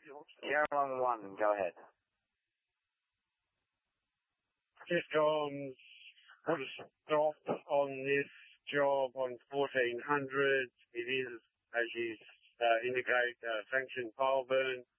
Sierra 1, go ahead. Just put a stop on this job on 1400. It is, as you indicate, sanctioned pile burn.